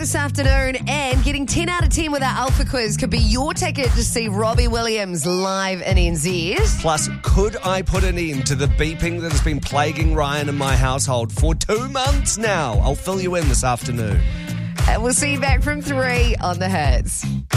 this afternoon, and getting 10 out of 10 with our Alpha Quiz could be your ticket to see Robbie Williams live in NZ. Plus, could I put an end to the beeping that has been plaguing Ryan in my household for 2 months now? I'll fill you in this afternoon. We'll see you back from 3 on The Hits.